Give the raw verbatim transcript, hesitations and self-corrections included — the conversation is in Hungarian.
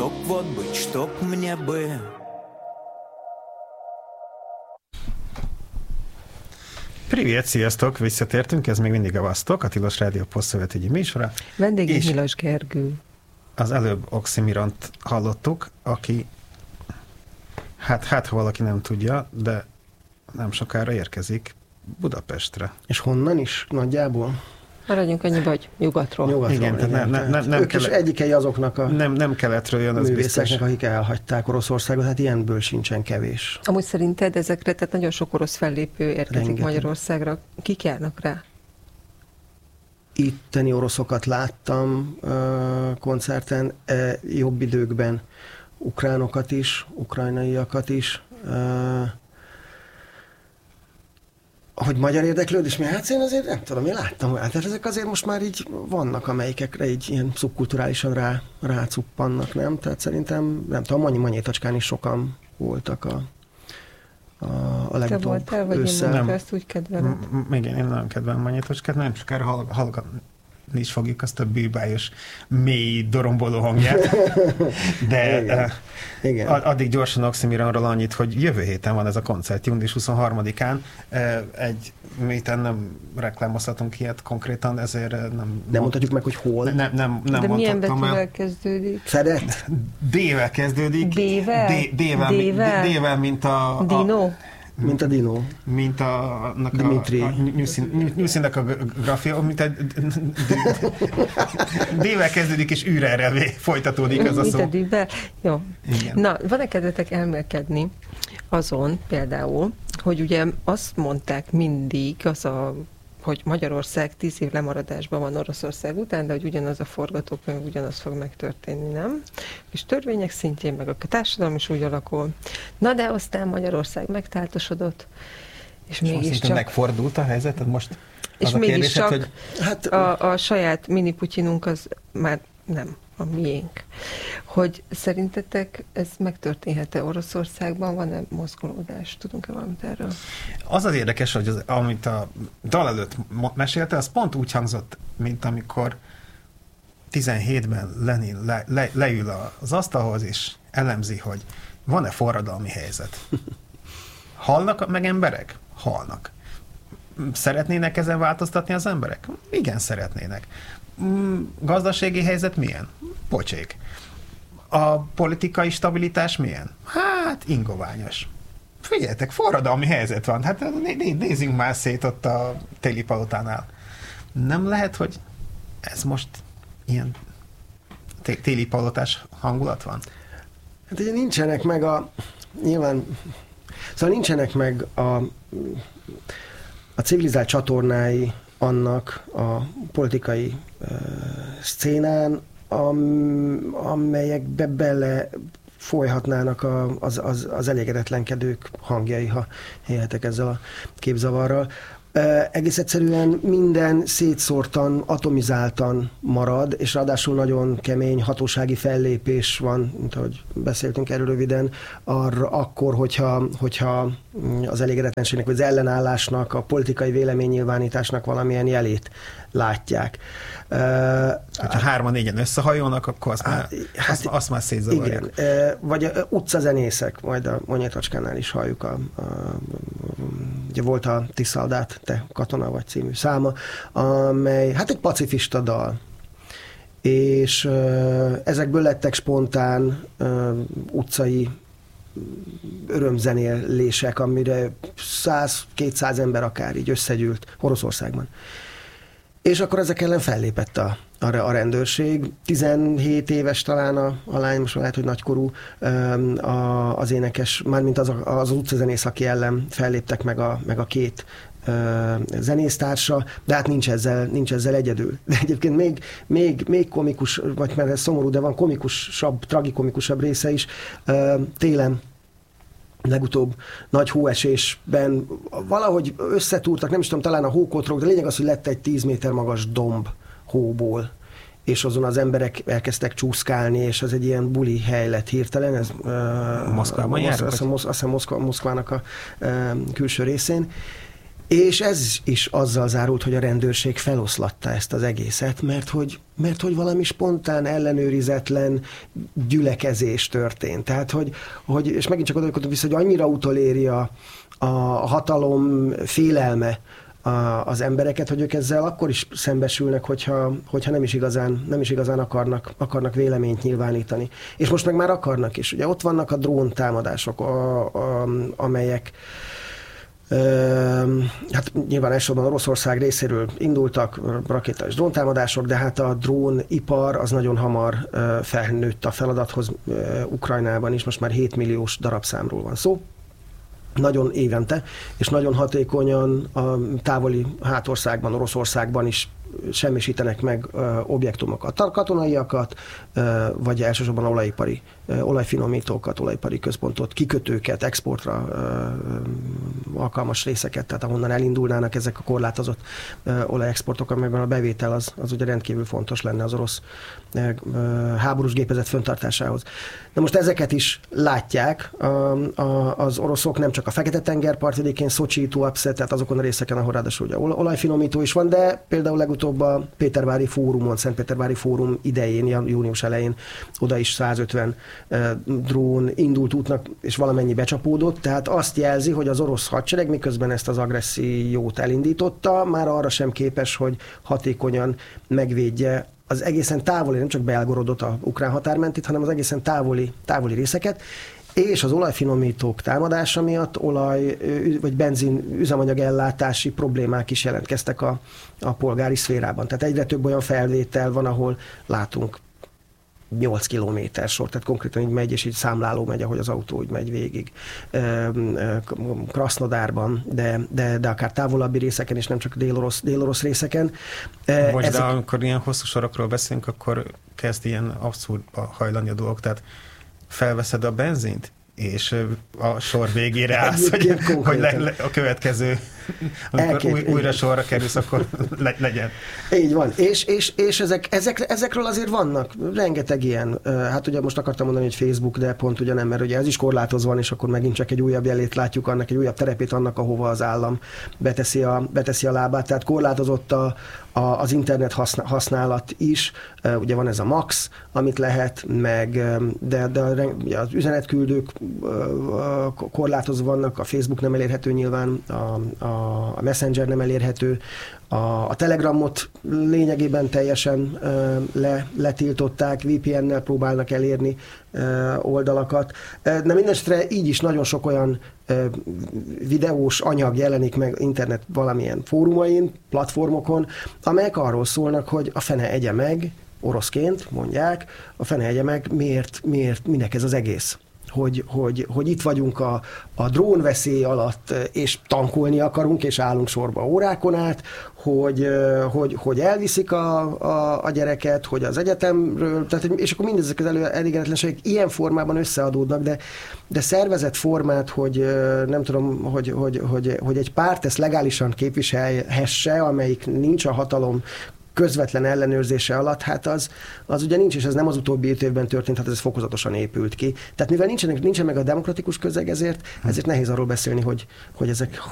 чтоб вот быть, чтоб мне бы. Privet, sziasztok! Visszatértünk, ez még mindig a Vasztok, a Tilos Rádió Postszövetségi műsora. Vendégünk Milos Gergő. Az előbb Oxymiront hallottuk, aki, hát, hát ha valaki nem tudja, de nem sokára érkezik Budapestre. És honnan is nagyjából? Maradjunk annyiba, hogy nyugatról. Nyugatról. Igen, igen, nem, nem, nem, nem ők is egyikei azoknak a nem, nem keletről jön, az művészeknek, biztos. akik elhagyták Oroszországot, hát ilyenből sincsen kevés. Amúgy szerinted ezekre, tehát nagyon sok orosz fellépő érkezik Rengeteg. Magyarországra. Kik járnak rá? Itteni oroszokat láttam uh, koncerten, uh, jobb időkben ukránokat is, ukrajnaiakat is. Uh, hogy magyar érdeklődés, mi hát én azért nem tudom, én láttam, hát ezek azért most már így vannak, amelyikekre így ilyen szubkulturálisan rá, rácuppannak, nem? Tehát szerintem, nem tudom, Manyi Manyétacskán is sokan voltak a, a, a legutóbb. Te voltál, vagy ősszel. én ezt úgy kedvelem? M- igen, én nagyon kedvelem Manyétacskát, nem sokára hall- hallgatni is fogjuk azt a bűbályos, mély, doromboló hangját. De Igen. uh, Igen. addig gyorsan Oxymironról annyit, hogy jövő héten van ez a koncert, június huszonharmadikán. Uh, egy, miután nem reklámozhatunk ilyet konkrétan, ezért uh, nem... Nem mondhatjuk meg, hogy hol. Nem, nem, nem De milyen mondhatom el. betűvel kezdődik? Szeret? D-vel kezdődik. D-vel? D- D-vel, D-vel? D- D-vel, mint a... a Dino? Mint a Dino. mint a, annak Dimitri. a, a Nyuszinnak a grafia, mint egy D-vel kezdődik, és űrrel folytatódik az a Mint szó. a dűbbe? Jó. Igen. Na, van-e kedvetek elmélkedni azon például, hogy ugye azt mondták mindig, az a, hogy Magyarország tíz év lemaradásban van Oroszország után, de hogy ugyanaz a forgatókönyv, ugyanaz fog megtörténni, nem? És törvények szintjén, meg a társadalom is úgy alakul. Na de aztán Magyarország megtáltosodott, és mégiscsak... megfordult a helyzet, most És mégiscsak hogy... Hát, a, a saját mini Putyinunk az már nem a miénk. Hogy szerintetek ez megtörténhet-e Oroszországban? Van-e mozgolódás? Tudunk-e valamit erről? Az az érdekes, hogy az, amit a dal előtt mesélte, az pont úgy hangzott, mint amikor tizenhétben Lenin le, le, leül az asztalhoz, és elemzi, hogy van-e forradalmi helyzet. Halnak meg emberek? Halnak. Szeretnének ezen változtatni az emberek? Igen, szeretnének. Gazdasági helyzet milyen? Pocsék. A politikai stabilitás milyen? Hát, ingoványos. Figyeljetek, forradalmi helyzet van. Hát né- nézzünk már szét ott a Téli Palotánál. Nem lehet, hogy ez most ilyen té- Téli Palotás hangulat van? hát ugye nincsenek meg a... Nyilván... Szóval nincsenek meg a... a civilizált csatornái annak a politikai uh, szcénán, am, amelyekbe bele folyhatnának a, az, az, az elégedetlenkedők hangjai, ha élhetek ezzel a képzavarral. Uh, egész egyszerűen minden szétszórtan, atomizáltan marad, és ráadásul nagyon kemény hatósági fellépés van, mint ahogy beszéltünk erről röviden, arra, akkor, hogyha, hogyha az elégedetlenségnek, vagy az ellenállásnak, a politikai véleménynyilvánításnak valamilyen jelét látják. Uh, Ha hárman, négyen összehajolnak, akkor azt, már, hát, azt, azt már szétzavarják. Igen, uh, vagy uh, utcazenészek, majd a Monyétacskánál is halljuk, a, a, ugye volt a Tiszaldát, te katona vagy című száma, amely hát egy pacifista dal. És uh, ezekből lettek spontán uh, utcai örömzenélések, amire száz-kétszáz ember akár így összegyűlt Oroszországban. És akkor ezek ellen fellépett a, a, a rendőrség. tizenhét éves talán a, a lány, most lehet, hogy nagykorú, a, az énekes, mármint az, az utcazenész, aki ellen felléptek meg a, meg a két zenésztársa, de hát nincs ezzel, nincs ezzel egyedül. De egyébként még, még, még komikus, vagy mert ez szomorú, de van komikusabb, tragikomikusabb része is. Télen legutóbb nagy hóesésben valahogy összetúrtak, nem is tudom, talán a hókotrok, de lényeg az, hogy lett egy tíz méter magas domb hóból, és azon az emberek elkezdtek csúszkálni, és ez egy ilyen buli hely lett hirtelen. Ez, Moszkvában uh, járunk? Azt hiszem Moszkva, Moszkvának a uh, külső részén. És ez is azzal zárult, hogy a rendőrség feloszlatta ezt az egészet, mert hogy, mert hogy valami spontán, ellenőrizetlen gyülekezés történt. Tehát, hogy, hogy és megint csak oda vissza, hogy annyira utoléri a, a hatalom félelme a, az embereket, hogy ők ezzel akkor is szembesülnek, hogyha, hogyha nem is igazán, nem is igazán akarnak, akarnak véleményt nyilvánítani. És most meg már akarnak is. Ugye ott vannak a dróntámadások, a, a, amelyek hát nyilván elsősorban Oroszország részéről indultak rakéta és dróntámadások, de hát a drónipar az nagyon hamar felnőtt a feladathoz Ukrajnában is, most már hét milliós darabszámról van szó. Nagyon évente, és nagyon hatékonyan a távoli hátországban, Oroszországban is semmisítenek meg ö, objektumokat, katonaiakat, ö, vagy elsősorban olajipari, ö, olajfinomítókat, olajipari központot, kikötőket, exportra ö, ö, alkalmas részeket, tehát ahonnan elindulnának ezek a korlátozott ö, olajexportok, amelyben a bevétel az, az ugye rendkívül fontos lenne az orosz ö, ö, háborús gépezet fenntartásához. De most ezeket is látják a, a, az oroszok, nem csak a Fekete-tenger partvidékén, Szocsi, Tuapse, tehát azokon a részeken, ahol ráadásul ugye olajfinomító is van, de például legutóbb a Pétervári fórumon, Szentpétervári fórum idején, június elején oda is százötven e, drón indult útnak, és valamennyi becsapódott, tehát azt jelzi, hogy az orosz hadsereg, miközben ezt az agressziót elindította, már arra sem képes, hogy hatékonyan megvédje az egészen távoli, nem csak Belgorodot, a ukrán határmentit, hanem az egészen távoli, távoli részeket, és az olajfinomítók támadása miatt olaj vagy benzin üzemanyag ellátási problémák is jelentkeztek a, a polgári szférában. Tehát egyre több olyan felvétel van, ahol látunk nyolc kilométer sor, tehát konkrétan így megy, és így számláló megy, ahogy az autó úgy megy végig. Krasznodárban, de, de, de akár távolabbi részeken, és nem csak délorosz, délorosz részeken. Most Ezek... de amikor ilyen hosszú sorokról beszélünk, akkor kezd ilyen abszurd hajlani a dolgok, tehát felveszed a benzint, és a sor végére állsz, hogy, hogy le, le, a következő, amikor új, újra sorra kerülsz, akkor le, legyen. Így van. És, és, és ezek, ezek, ezekről azért vannak rengeteg ilyen. Hát ugye most akartam mondani, hogy Facebook, de pont ugye nem, mert ugye ez is korlátozva van, és akkor megint csak egy újabb jelét látjuk annak, egy újabb terepét annak, ahova az állam beteszi a, beteszi a lábát. Tehát korlátozott a, a, az internet használat is. Ugye van ez a Max, amit lehet, meg, de, de az üzenetküldők korlátozva vannak, a Facebook nem elérhető nyilván, a, a Messenger nem elérhető, a, a Telegramot lényegében teljesen le, letiltották, vé pé en-nel próbálnak elérni oldalakat. De mindenesetre így is nagyon sok olyan videós anyag jelenik meg internet valamilyen fórumain, platformokon, amelyek arról szólnak, hogy a fene egye meg, oroszként mondják, a fene egye meg, miért, miért, minek ez az egész. Hogy, hogy, hogy itt vagyunk a, a drónveszély alatt, és tankolni akarunk, és állunk sorba órákon át, hogy, hogy, hogy elviszik a, a, a gyereket, hogy az egyetemről, tehát, és akkor mindezek az elégedetlenségek ilyen formában összeadódnak, de, de szervezett formát, hogy nem tudom, hogy, hogy, hogy, hogy egy párt ezt legálisan képviselhesse, amelyik nincs a hatalom közvetlen ellenőrzése alatt, hát az, az ugye nincs, és ez nem az utóbbi öt évben történt, hát ez fokozatosan épült ki. Tehát mivel nincsen, nincsen meg a demokratikus közeg, ezért, ezért nehéz arról beszélni, hogy, hogy ezek